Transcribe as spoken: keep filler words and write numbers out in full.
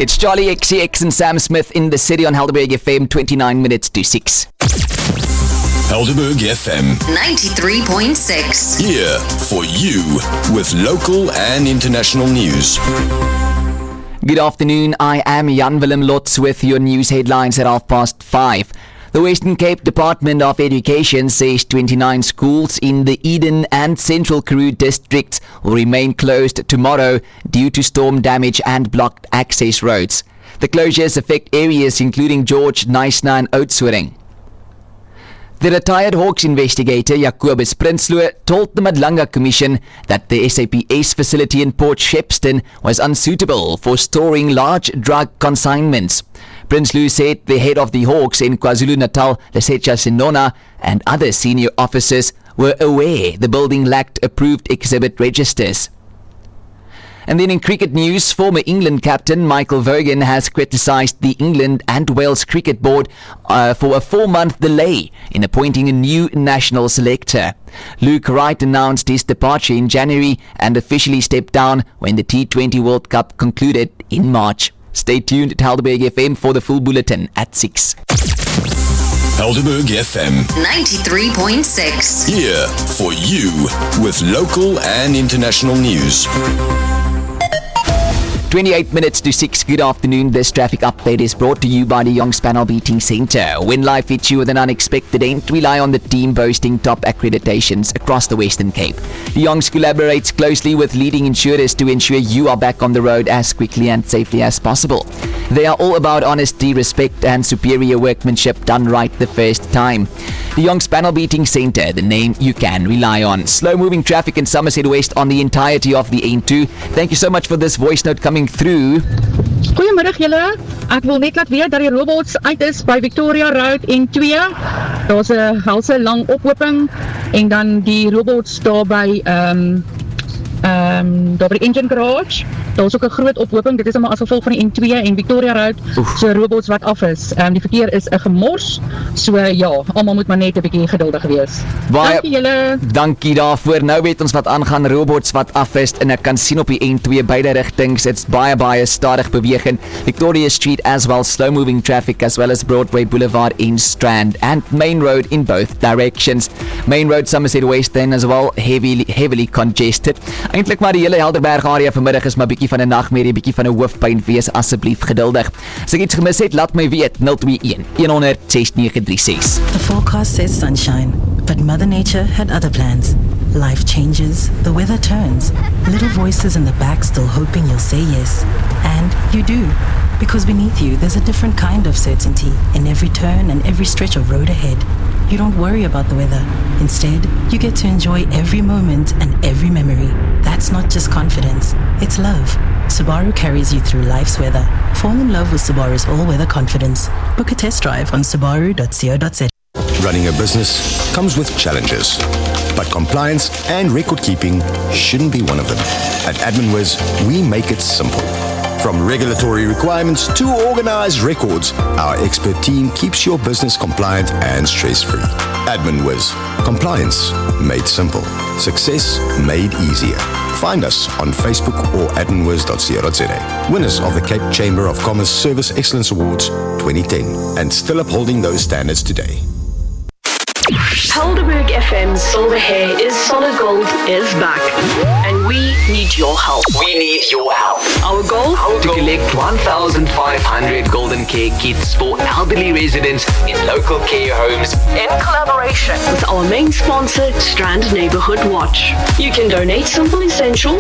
It's Charlie X C X and Sam Smith in the city on Helderberg F M, twenty-nine minutes to six. Helderberg F M ninety-three point six. Here for you with local and international news. Good afternoon, I am Jan Willem Lotz with your news headlines at half past five. The Western Cape Department of Education says twenty-nine schools in the Eden and Central Karoo districts will remain closed tomorrow due to storm damage and blocked access roads. The closures affect areas including George, Knysna and Oudtshoorn. The retired Hawks investigator Jacobus Prinsloo told the Madlanga Commission that the S A P S facility in Port Shepstone was unsuitable for storing large drug consignments. Prinsloo said the head of the Hawks in KwaZulu-Natal, Lesetja Sinona, and other senior officers were aware the building lacked approved exhibit registers. And then in cricket news, former England captain Michael Vaughan has criticised the England and Wales Cricket Board uh, for a four-month delay in appointing a new national selector. Luke Wright announced his departure in January and officially stepped down when the T twenty World Cup concluded in March. Stay tuned to Helderberg F M for the full bulletin at six. Helderberg F M ninety-three point six. Here for you with local and international news. twenty-eight minutes to six. Good afternoon. This traffic update is brought to you by the Young's Panel Beating Centre. When life hits you with an unexpected end, rely on the team boasting top accreditations across the Western Cape. The Young's collaborates closely with leading insurers to ensure you are back on the road as quickly and safely as possible. They are all about honesty, respect and superior workmanship done right the first time. The Young's Panel Beating Centre, the name you can rely on. Slow-moving traffic in Somerset West on the entirety of the N two. Thank you so much for this voice note coming through. Goeiemiddag julle. Ek wil net laat weet dat die robots uit is by Victoria Road N twee. Daar's 'n helse lang ophoping en dan die robots daar by ehm um, ehm um, daar by die engine garage. Daar's ook 'n groot ophoping. Dit is maar as gevolg van die N twee en Victoria Road se robots wat af is. Ehm um, die verkeer is 'n gemors. So ja, almal moet maar net 'n bietjie geduldig wees. Baie, dankie julle. Dankie daarvoor. Nou weet ons wat aangaan, robots wat af is en ek kan sien op die N twee beide rigtings. Dit's baie baie stadig beweging. Victoria Street as well, slow moving traffic as well as Broadway Boulevard in Strand and Main Road in both directions. Main Road Somerset West then as well heavily heavily congested. Eintlik maar die hele Helderberg area vanmiddag is maar bietjie van 'n nagmerrie, bietjie van 'n hoofpyn. Wees asseblief geduldig. As ek iets gemis het, laat my weet. nul twee een een honderd ses nege drie ses. The forecast says sunshine, but Mother Nature had other plans. Life changes, the weather turns. Little voices in the back still hoping you'll say yes. And you do. Because beneath you, there's a different kind of certainty in every turn and every stretch of road ahead. You don't worry about the weather. Instead, you get to enjoy every moment and every memory. That's not just confidence, it's love. Subaru carries you through life's weather. Fall in love with Subaru's all-weather confidence. Book a test drive on subaru dot co dot za. Running a business comes with challenges, but compliance and record keeping shouldn't be one of them. At AdminWiz, we make it simple. From regulatory requirements to organized records, our expert team keeps your business compliant and stress-free. AdminWiz, compliance made simple, success made easier. Find us on Facebook or adminwiz dot co dot za. Winners of the Cape Chamber of Commerce Service Excellence Awards twenty ten, and still upholding those standards today. Helderberg F M's Silver Hair is Solid Gold is back. And we need your help. We need your help. Our goal? Our to goal. collect one thousand five hundred Golden Care kits for elderly residents in local care homes in collaboration with our main sponsor, Strand Neighborhood Watch. You can donate simple essentials